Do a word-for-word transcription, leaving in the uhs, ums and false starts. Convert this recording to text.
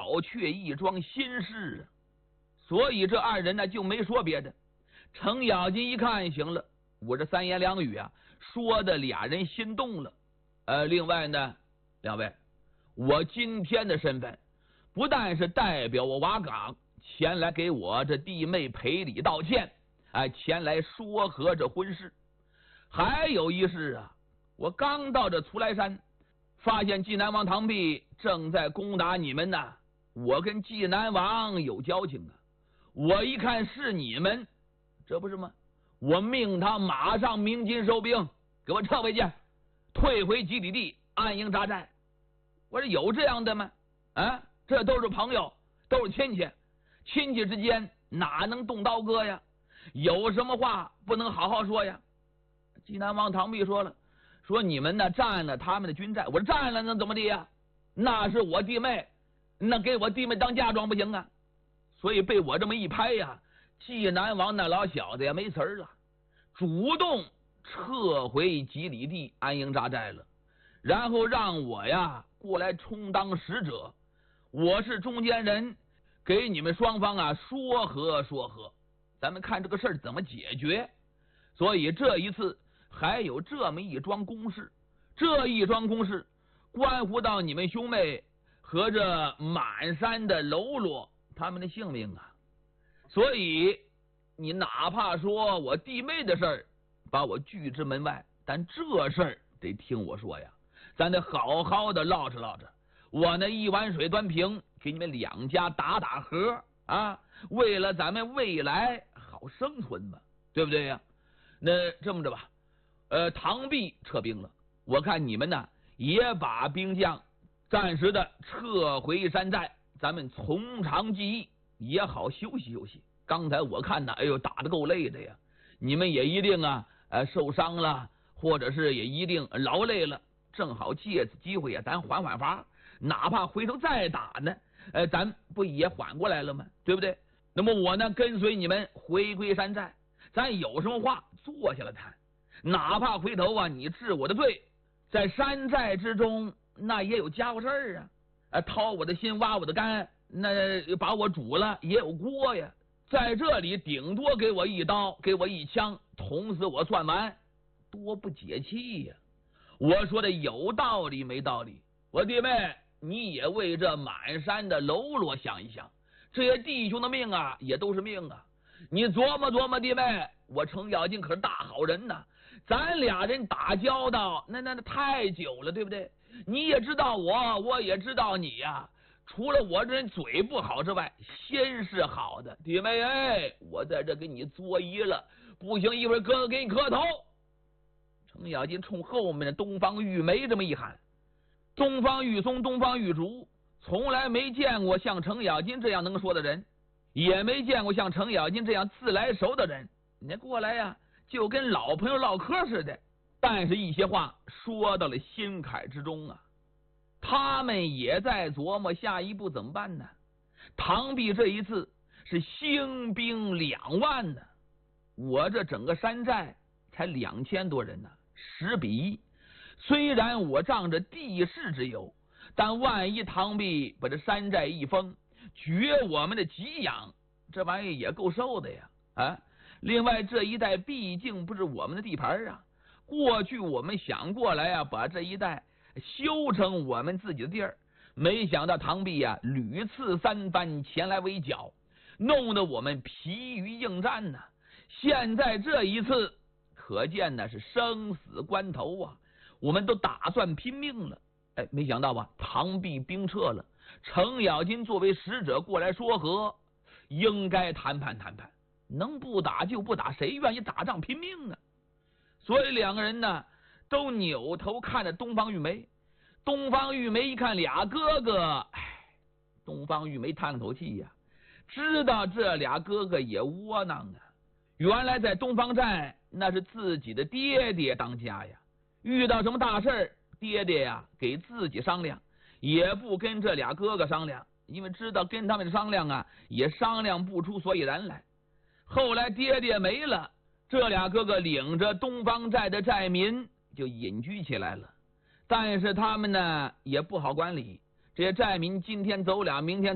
了却一桩心事啊。所以这二人呢就没说别的。程咬金一看，行了，我这三言两语啊，说的俩人心动了。呃，另外呢，两位，我今天的身份不但是代表我瓦岗前来给我这弟妹赔礼道歉，哎，前来说和这婚事，还有一事啊，我刚到这徂来山，发现济南王唐弼正在攻打你们呢。我跟济南王有交情啊，我一看是你们，这不是吗？我命他马上鸣金收兵，给我撤回去，退回基里地安营扎寨。我说有这样的吗？啊，这都是朋友，都是亲戚，亲戚之间哪能动刀割呀？有什么话不能好好说呀？济南王唐弼说了，说你们呢占了他们的军寨。我说占了能怎么地呀？那是我弟妹，那给我弟妹当嫁妆不行啊。所以被我这么一拍呀，济南王那老小子也没词儿了，主动撤回基里地安营扎寨了，然后让我呀过来充当使者，我是中间人，给你们双方啊说和说和，咱们看这个事儿怎么解决。所以这一次还有这么一桩公事，这一桩公事关乎到你们兄妹和这满山的喽啰他们的性命啊。所以你哪怕说我弟妹的事儿把我拒之门外，但这事儿得听我说呀，咱得好好的唠着唠着，我那一碗水端平，给你们两家打打和啊，为了咱们未来好生存嘛，对不对呀？那这么着吧，呃，唐弼撤兵了，我看你们呢也把兵将暂时的撤回山寨，咱们从长计议，也好休息休息。刚才我看呢，哎呦，打得够累的呀，你们也一定啊，呃，受伤了，或者是也一定劳累了，正好借此机会啊，咱缓缓发，哪怕回头再打呢，呃，咱不也缓过来了吗？对不对？那么我呢，跟随你们回归山寨，咱有什么话坐下来谈，哪怕回头啊，你治我的罪，在山寨之中，那也有家伙事儿啊，呃，掏我的心，挖我的肝，那把我煮了也有锅呀。在这里顶多给我一刀，给我一枪，捅死我算完，多不解气呀！我说的有道理没道理？我弟妹，你也为这满山的喽啰想一想，这些弟兄的命啊，也都是命啊！你琢磨琢磨，弟妹，我程咬金可是大好人呐，咱俩人打交道，那那那太久了，对不对？你也知道我，我也知道你呀、啊。除了我这人嘴不好之外，心是好的，弟妹，哎，我在这给你作揖了，不行，一会儿哥哥给你磕头。程咬金冲后面的东方玉梅这么一喊，东方玉松、东方玉竹从来没见过像程咬金这样能说的人，也没见过像程咬金这样自来熟的人。你过来呀，就跟老朋友唠嗑似的，但是一些话说到了心坎之中啊。他们也在琢磨下一步怎么办呢？唐弼这一次是兴兵两万呢，我这整个山寨才两千多人呢，十比一。虽然我仗着地势之优，但万一唐弼把这山寨一封，绝我们的给养，这玩意也够受的呀！啊，另外这一带毕竟不是我们的地盘啊，过去我们想过来啊，把这一带修成我们自己的地儿，没想到唐弼呀屡次三番前来围剿，弄得我们疲于应战呢。现在这一次，可见呢是生死关头啊，我们都打算拼命了。哎，没想到吧，唐弼兵撤了，程咬金作为使者过来说和，应该谈判谈判，能不打就不打，谁愿意打仗拼命啊？所以两个人呢都扭头看着东方玉梅。东方玉梅一看俩哥哥，哎，东方玉梅叹口气呀、啊，知道这俩哥哥也窝囊啊。原来在东方寨那是自己的爹爹当家呀，遇到什么大事儿，爹爹呀给自己商量，也不跟这俩哥哥商量，因为知道跟他们商量啊也商量不出所以然来。后来爹爹没了，这俩哥哥领着东方寨的寨民就隐居起来了，但是他们呢也不好管理，这些寨民今天走俩，明天